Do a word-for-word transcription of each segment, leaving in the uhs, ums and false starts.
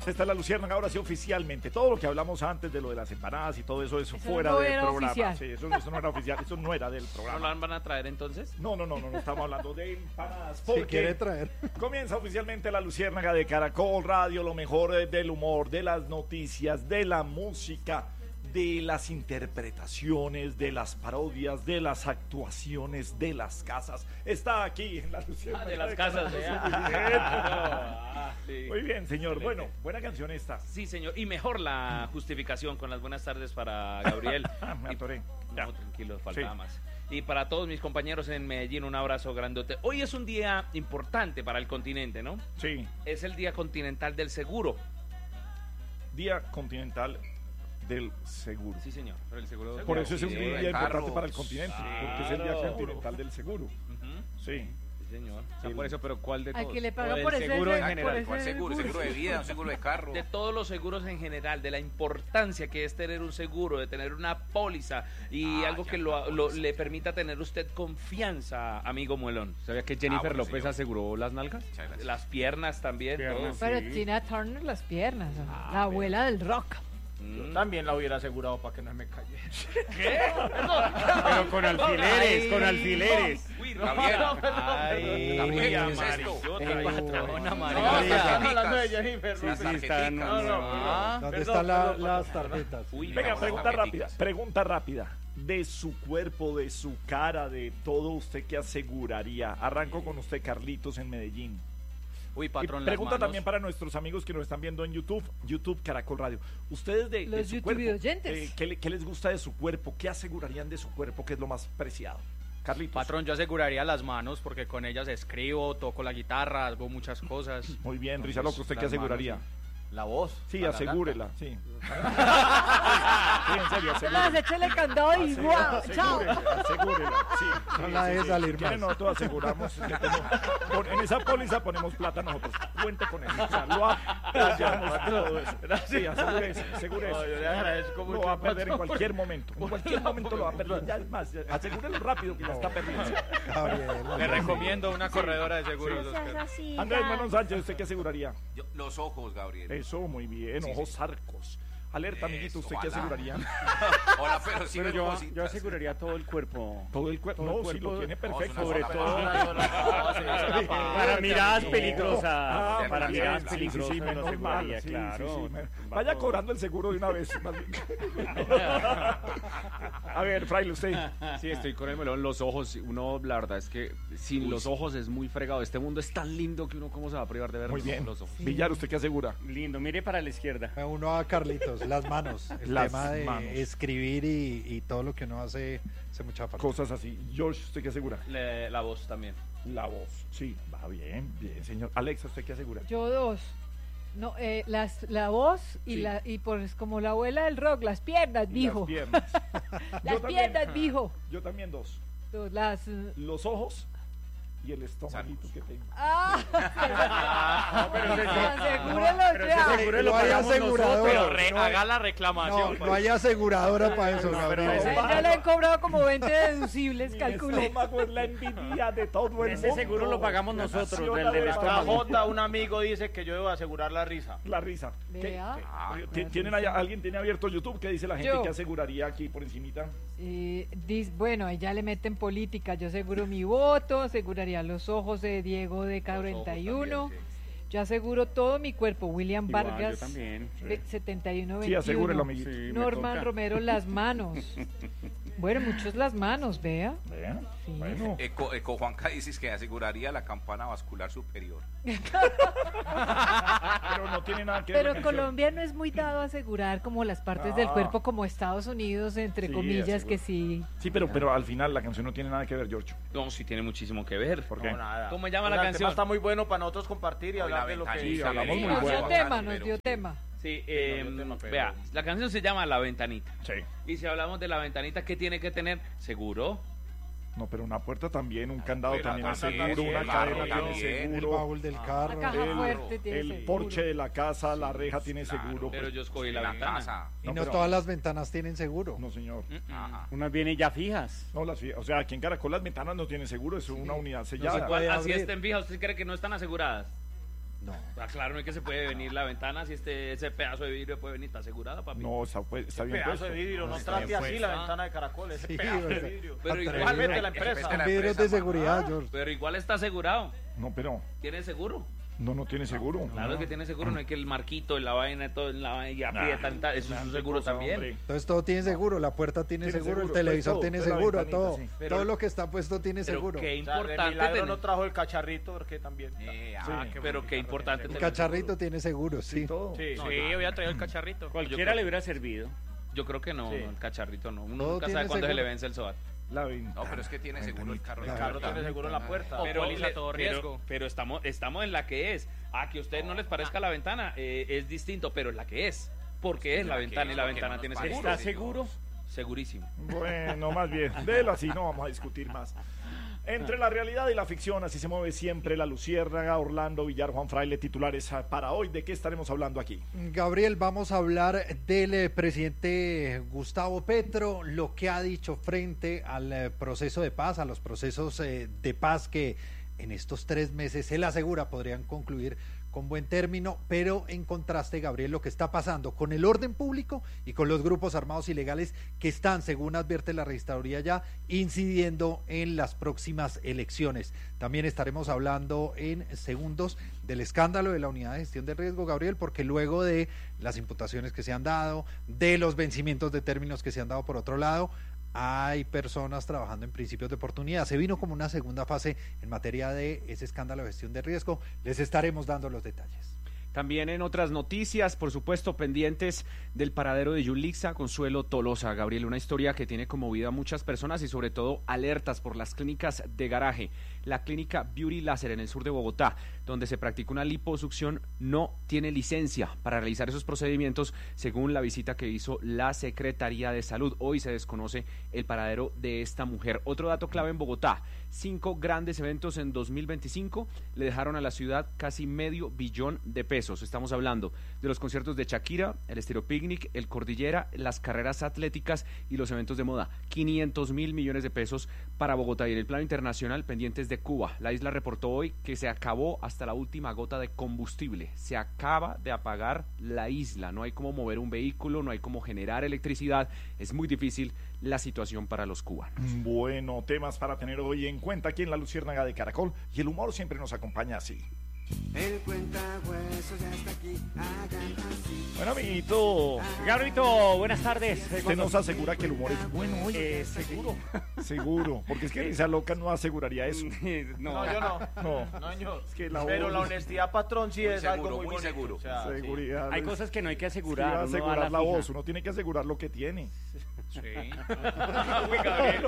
Esta es la Luciérnaga, ahora sí oficialmente. Todo lo que hablamos antes de lo de las empanadas y todo eso, eso, Eso fuera no del era programa. oficial. Sí, eso, eso no era oficial, eso no era del ¿No programa. la van a traer entonces? No, no, no, no, no estamos hablando de empanadas. Si Porque quiere traer. comienza oficialmente la Luciérnaga de Caracol Radio, lo mejor eh, del humor, de las noticias, de la música, de las interpretaciones, de las parodias, de las actuaciones, de las casas. Está aquí en la Luciérnaga. Ah, de las casas, Caracol. ¿eh? Muy bien. Ah, sí. Muy bien, señor. Excelente. Bueno, buena canción esta. Sí, señor. Y mejor la justificación con las buenas tardes para Gabriel. Ah, me Y- atoré. Ya. No, tranquilo, faltaba Sí. más. Y para todos mis compañeros en Medellín, un abrazo grandote. Hoy es un día importante para el continente, ¿no? Sí, Es el Día Continental del Seguro. Día Continental del Seguro. Sí, señor. Pero el seguro... Por eso es un Sí, día de importante carros. para el continente, porque es el Día Claro. Continental del Seguro. Ujú. Sí. Sí, señor. O sea, por eso, pero ¿cuál de Al todos? que le O paga del por ese seguro en por general. ese ¿Cuál seguro? seguro. ¿Seguro de vida? ¿Un seguro de carro? De todos los seguros en general, de la importancia que es tener un seguro, de tener una póliza y Ah, algo ya, que lo, lo- le permita tener usted confianza, amigo Muelón. ¿Sabía que Jennifer Ah, bueno, López señor. aseguró las nalgas? Muchas gracias. Las piernas también. Piernas. todo. Pero Sí. Tina Turner las piernas, Ah, la abuela del rock. Yo Mm. también la hubiera asegurado para que no me cayera. Pero con alfileres, con alfileres. Uy, Gabriel. Ay, Gabriel, ¿qué es amarillota. esto? Ay, patrona No, María. estamos hablando de Jennifer. Sí, López. sí, Las están... tarjeticas. No, no, Ah, ¿Dónde Perdón, están la- perdón, las perdón. tarjetas? Uy, Venga, Vamos, pregunta tarjeticas. rápida, pregunta rápida. De su cuerpo, de su cara, de todo, ¿usted qué aseguraría? Arranco con usted, Carlitos, en Medellín. Uy, Y patrón, pregunta las manos. también para nuestros amigos que nos están viendo en YouTube, YouTube Caracol Radio. Ustedes de, de Los su YouTube cuerpo, oyentes. eh, ¿qué, le- qué les gusta de su cuerpo? ¿Qué asegurarían de su cuerpo? ¿Qué es lo más preciado? Carlitos. Patrón, yo aseguraría las manos porque con ellas escribo, toco la guitarra, hago muchas cosas. Muy bien, Entonces, Risa Loco, ¿usted qué las manos, aseguraría? La voz. Sí, la asegúrela, sí. sí, en serio, Se las asegúrela. échele candado y ¡guau! ¡Chao! Asegúrela, asegúrela, sí. No Sí, la sí, deje sí. salir Si quiere, más. nosotros aseguramos que tenemos- pon- en esa póliza ponemos plata nosotros. Cuente con eso. O sea, lo apoyamos todo eso. Sí, asegure eso, asegure eso. No, yo le agradezco Lo mucho, va a perder en patrón. cualquier momento. En cualquier momento lo va a perder. Ya es más, asegúrelo rápido que ya está perdido. Gabriel. Le recomiendo una corredora de seguros. No seas Oscar. así, Andrés ya. Manon Sánchez, ¿usted qué aseguraría? Yo- los ojos, Gabriel. Eso, muy bien. Sí, Ojos sí. sarcos. Alerta, amiguito, Eso, ¿usted qué ojalá. aseguraría? Hola, pero sí Pero me yo, cositas. yo aseguraría todo el cuerpo. Todo el cuerpo. Todo el No, si lo cuerpo. tiene No, perfecto. es una sobre sola todo- palabra. Para miradas No. peligrosas. Ah, para muy miradas bien, sí, sí, peligrosas sí, lo menos aseguraría, mal, sí, claro. sí, sí, me- Va Vaya todo. cobrando el seguro de una vez. más bien. A ver, Fraile, usted. Sí, estoy con el melón. Los ojos, uno, la verdad es que sin Uy, los sí. ojos es muy fregado. Este mundo es tan lindo que uno, ¿cómo se va a privar de ver Muy los, bien. los ojos? Villar, ¿usted qué asegura? Lindo, mire para la izquierda. Uno a Carlitos, las manos. El Las tema de manos. escribir y, y todo lo que uno hace, hace mucha falta. Cosas así. George, ¿usted qué asegura? Le- la voz también. La voz. Sí, va bien, bien, señor. Alexa, ¿usted qué asegura? Yo dos. No, eh, las, la voz y Sí. la y pues como la abuela del rock, las piernas, mijo. Las piernas. Las Yo también. piernas, mijo. Yo también dos. Dos, Las eh, Los ojos y el estomaguito que tengo. ah, pero ese- asegúrelo, pero ya. ese seguro lo No hay pagamos aseguradora. nosotros. Pero Re- no hay- haga la No, reclamación. no hay aseguradora para eso, No, Gabriel. pero ese- A él ya le han cobrado como veinte deducibles, Mi calcule. estómago es la envidia de todo el Ese mundo. seguro lo pagamos nosotros, Naciona del del de estómago. J, un amigo dice que yo debo asegurar la risa. La risa. ¿Qué- Vea. qué- Ah, ¿Ti- ¿Tienen allá- ¿Alguien tiene abierto YouTube? ¿Qué dice la gente Yo. que aseguraría aquí por encimita? Eh, dis- bueno, ahí ya le meten política. Yo aseguro mi voto, aseguraría los ojos de Diego de K cuarenta y uno. también, Yo aseguro todo mi cuerpo. William Igual, Vargas, yo también. de setenta y uno Sí, veintiuno. asegúrelo, amiguito. Sí, me Norman toca. Romero, las manos. Bueno, muchos las manos, vea. Vean. Sí. Bueno. Eco, Eco Juanca dices que aseguraría la campana vascular superior. Pero no tiene nada que ver. Pero la canción. Colombia no es muy dado a asegurar como las partes del Ah. cuerpo como Estados Unidos, entre Sí, comillas, aseguro. que sí. Sí, pero, pero al final la canción no tiene nada que ver, George. No, sí tiene muchísimo que ver. ¿Por qué? No, nada. ¿Cómo se llama O la sea, canción? El tema está muy bueno para nosotros compartir y Hoy hablar la de lo que ventanilla, Sí, hablamos Belén. muy Nos bueno. dio tema, Pero nos dio sí. tema. Sí, eh, No, no, pero- vea, la canción se llama La Ventanita. Sí. Y si hablamos de la ventanita, ¿qué tiene que tener? Seguro. No, pero una puerta también, un candado Pero también es también, seguro, una claro, cadena tiene también. El seguro. baúl del La carro. caja el- fuerte tiene El seguro. porche de la casa, la reja tiene Claro, seguro. Pero pues, yo escogí En la la ventana. casa. Y No, no pero- todas las ventanas tienen seguro. No, señor. Mm, mm. Ajá. Unas vienen ya fijas. No, las, o sea, aquí en Caracol las ventanas no tienen seguro, es una unidad sellada. puede Así abrir. estén fijas, ¿usted cree que no están aseguradas? No. Ah, claro, no es que se puede venir la ventana, si este ese pedazo de vidrio puede venir, está asegurada, papi. No, está, pues, está bien Pedazo de puesto. vidrio, no Está trate bien así la puesta. ventana de caracol, ese Sí, pedazo de ¿verdad? vidrio. Pero Atrevido. igual, Vete la Hay que empresa. meter la Vidrios de empresa, seguridad, George. pero igual está asegurado. No, pero ¿Tiene seguro? no, no tiene seguro. Claro que tiene seguro, no hay que el marquito, la vaina, todo en la vaina y aprietan, tal, eso es un seguro cosa, también. hombre. Entonces todo tiene seguro, la puerta tiene, Tiene seguro, seguro, el televisor pues, todo, tiene toda la seguro, ventanita, todo. sí. Pero- todo lo que está puesto tiene Pero seguro. qué O sea, de importante milagro tener- no trajo el cacharrito, porque también. Eh, ah, Sí. qué pero bonito. qué importante El tener cacharrito seguro. tiene seguro, sí. Sí, todo. Sí, Sí, yo había traído el cacharrito. Cualquiera le hubiera servido. Yo creo que no, Sí. no, el cacharrito no. Uno Todo nunca tiene sabe cuándo se seguro. le vence el SOAT. La ventana. No, pero es que tiene seguro el carro. El la carro puerta. tiene seguro en la puerta. O póliza le- todo pero- riesgo. Pero, estamos, estamos en la que es. A que a ustedes no les parezca la ventana, eh, es distinto, pero es la que es. Porque es la la que ventana es, y la porque ventana no tiene nos seguro. parece. ¿Está seguro? Segurísimo. Bueno, más bien, délo así, no vamos a discutir más. Entre la realidad y la ficción, así se mueve siempre la Luciérnaga, Orlando Villar, Juan Fraile, titulares para hoy. ¿De qué estaremos hablando aquí? Gabriel, vamos a hablar del eh, presidente Gustavo Petro, lo que ha dicho frente al eh, proceso de paz, a los procesos eh, de paz que en estos tres meses, él asegura, podrían concluir con buen término, pero en contraste, Gabriel, lo que está pasando con el orden público y con los grupos armados ilegales que están, según advierte la registraduría ya, incidiendo en las próximas elecciones. También estaremos hablando en segundos del escándalo de la unidad de gestión de riesgo, Gabriel, porque luego de las imputaciones que se han dado, de los vencimientos de términos que se han dado por otro lado, hay personas trabajando en principios de oportunidad. Se vino como una segunda fase en materia de ese escándalo de gestión de riesgo. Les estaremos dando los detalles. También en otras noticias, por supuesto, pendientes del paradero de Yulixa, Consuelo Tolosa. Gabriel, una historia que tiene conmovido a muchas personas y sobre todo alertas por las clínicas de garaje. La clínica Beauty Láser en el sur de Bogotá, donde se practica una liposucción, no tiene licencia para realizar esos procedimientos, según la visita que hizo la Secretaría de Salud. Hoy se desconoce el paradero de esta mujer. Otro dato clave en Bogotá: cinco grandes eventos en dos mil veinticinco le dejaron a la ciudad casi medio billón de pesos. Estamos hablando de los conciertos de Shakira, el Estéreo Picnic, el Cordillera, las carreras atléticas y los eventos de moda. quinientos mil millones de pesos para Bogotá. Y en el plano internacional, pendientes de Cuba. La isla reportó hoy que se acabó hasta la última gota de combustible. Se acaba de apagar la isla. No hay cómo mover un vehículo, no hay cómo generar electricidad. Es muy difícil la situación para los cubanos. Bueno, temas para tener hoy en cuenta aquí en la Luciérnaga de Caracol, y el humor siempre nos acompaña así. El cuentahuesos ya está aquí, hagan así. Bueno, amiguito, Gabrielito, buenas tardes. usted nos asegura que el humor es bueno hoy. Eh, seguro. Seguro, porque es que Risa Loca no aseguraría eso. no, No, yo no. No, No, señor. es que la Pero voz- la honestidad, patrón, sí Muy es seguro, algo muy, muy bonito. seguro. O sea, sí. seguridad. hay es- cosas que no hay que es que asegurar. va a uno da asegurar la fija. voz, uno tiene que asegurar lo que tiene. Sí. Uy, Gabriel.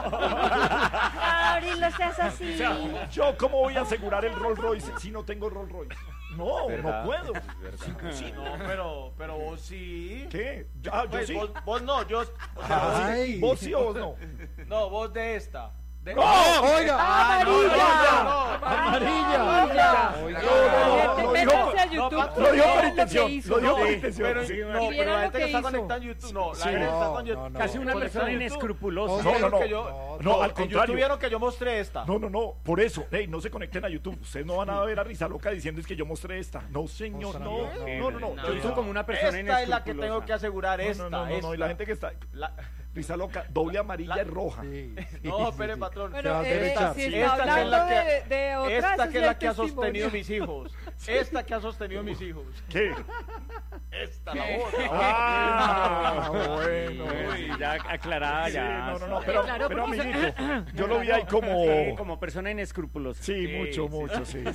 Gabriel, no seas así. O sea, yo cómo voy a asegurar el Rolls Royce si no tengo Rolls Royce. No, no puedo. Sí, No, pero, pero vos sí. ¿Qué? Ah, yo Pues sí. vos, vos no, yo. O sea, Ay. ¿Vos sí o vos no? no, vos de esta. De ¡No! ¡Oiga! ¡Amarilla! ¡Amarilla! No, Gente, no, métanse no, a no, YouTube. patrón, Lo dijo vean por que intención. hizo. Lo dijo por pero, intención. pero, Sí. no, Y pero vieran la lo gente que que está hizo. conectada en YouTube. No, la Sí. gente que está No, con no, YouTube. no. Casi una Por persona ejemplo, inescrupulosa. No, no, no. que yo- No, al en contrario. YouTube vieron que yo mostré esta. No, no, no, por eso, hey, no se conecten a YouTube. Ustedes no van a ver a Risa Loca diciendo es que yo mostré esta. No, señor, no, no, no, no. Yo Yo hizo como una persona Esta es la que inescrupulosa. tengo que asegurar. no, Esta, no, no, no, no, y la esta. gente que está, La- Risa Loca, doble amarilla La- y roja. Sí, sí, No, sí, espere, sí. patrón. Te Bueno, vas a eh, derechar. si Sí. está Esta que es hablando la que- de, de otras, Esta ese que es la el que ha testimonio. sostenido mis hijos. Esta que ha sostenido mis hijos. ¿Qué? Esta, la otra. Ah, bueno. Uy, ya aclarada, Sí, ya. no, no, no, pero, Claro, pero porque- amiguito, yo lo vi ahí como... Sí, como persona inescrupulosa. Sí, mucho, mucho, sí, sí,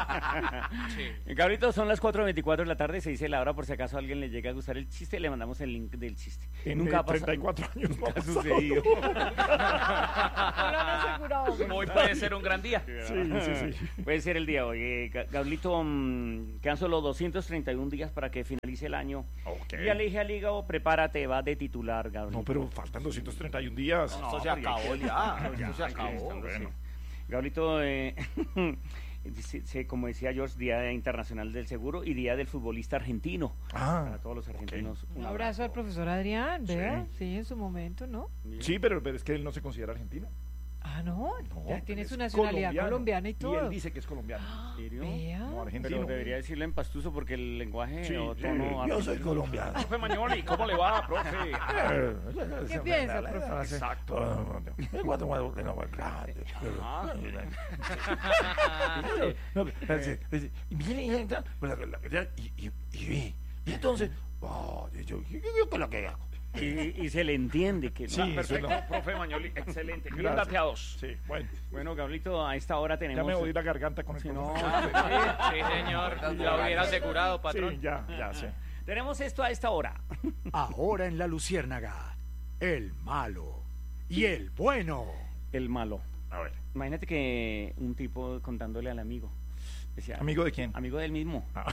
sí. Gabrielito, son las cuatro veinticuatro de la tarde, se dice la hora por si acaso a alguien le llega a gustar el chiste, le mandamos el link del chiste. En Nunca eh, ha pasado. treinta y cuatro años no ha Ha pasado. sucedido. No lo han asegurado. Hoy puede ser un gran día. Sí, sí, sí. Puede ser el día hoy. Eh, Ga- Gabrielito, mm, quedan solo doscientos treinta y un días para que finalice el año. Ok. Y ya le dije al hígado, prepárate, va de titular, Gabrielito. No, pero faltan doscientos treinta y un días. No, esto se acabó ya. Esto se acabó. Bueno. Gabrielito, eh, dice- se- como decía George, Día Internacional del Seguro y Día del Futbolista Argentino. Para Ah, todos los argentinos. Un abrazo al profesor Adrián, vea, sí, en su momento, ¿no? sí, pero, pero es que él no se considera argentino. Ah, no, No, ya tiene es su nacionalidad colombiano. colombiana y todo. Y él dice que es colombiano. ¿En serio? Vea. No, Pero argentino. debería decirlo en pastuso porque el lenguaje Sí, o sí, tono yo soy argentino- colombiano. Profe Mañoli, ¿cómo le va, profe? ¿Qué piensa, profe? Exacto. Me guardo guardo que no va grande. Ah. No, espérate, espérate. Y viene y entra, y- y- y- y entonces, oh, yo, yo, yo, ¿qué es lo que hago? Y, y se le entiende que no. Sí, Perfecto, eso es profe Mañoli, excelente. Bien Gracias. dateados. Sí, bueno, Bueno, Gablito, a esta hora tenemos. ya me oí la garganta con el Si no, profe. Sí, señor. La hubiera asegurado, patrón. Sí, ya, ya sé. tenemos esto a esta hora. Ahora en La Luciérnaga, el malo y el bueno. El malo. A ver. Imagínate que un tipo contándole al amigo. Decía, ¿Amigo de quién? Amigo del mismo. Ah.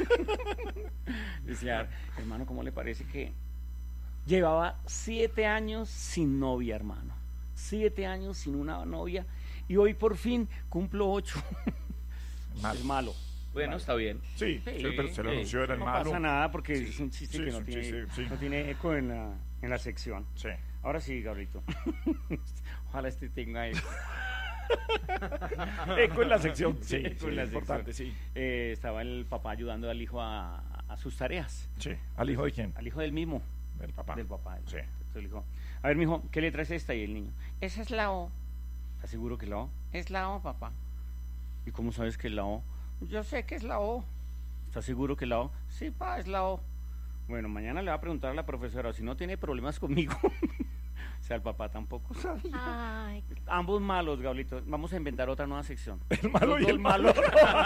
Decía, hermano, ¿cómo le parece que llevaba siete años sin novia, hermano? Siete años sin una novia y hoy por fin cumplo ocho. Malo. Es malo. Bueno, está bien. Sí, sí, pero se lo sí. anunció, era el No malo. pasa nada porque es un chiste Sí, que es no un tiene, chiste, sí. no tiene eco en la, en la sección. Sí. Ahora sí, Gabrielito. Ojalá este tenga eco. Eco en la sección. Sí, Eco sí, en la importante, sección. sí. Eh, estaba el papá ayudando al hijo a, a sus tareas. Sí. ¿Al hijo de quién? Al hijo del mismo. Del papá. Del papá. Sí. Entonces le dijo, a ver, mijo, ¿qué letra es esta? Y el niño, esa es la O. ¿Estás seguro que es la O? Es la O, papá. ¿Y cómo sabes que es la O? Yo sé que es la O. ¿Estás seguro que es la O? Sí, pa, es la O. Bueno, mañana le va a preguntar a la profesora, o si no tiene problemas conmigo. O sea, el papá tampoco sabía. Ay, Ambos malos, Gablito. Vamos a inventar otra nueva sección. El malo Los y dos el malo.